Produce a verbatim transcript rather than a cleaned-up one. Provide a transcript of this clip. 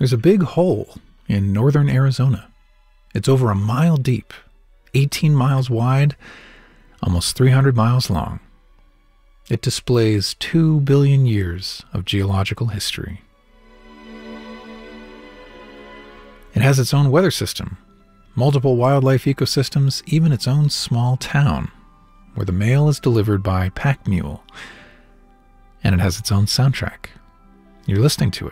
There's a big hole in northern Arizona. It's over a mile deep, eighteen miles wide, almost three hundred miles long. It displays two billion years of geological history. It has its own weather system, multiple wildlife ecosystems, even its own small town, where the mail is delivered by pack mule. And it has its own soundtrack. You're listening to it